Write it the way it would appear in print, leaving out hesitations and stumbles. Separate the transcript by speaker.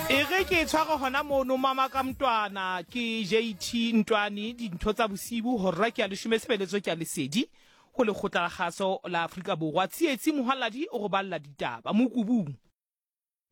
Speaker 1: E re ke tshwara hona mono mama ka mtwana ke JT Ntwani dintho tsa bosibu hora ke a leshome sebeletso ke a lesedi ho lekgotla la kgaso la Afrika Borwa tsietsi mohalladi o go balla ditaba mokubung.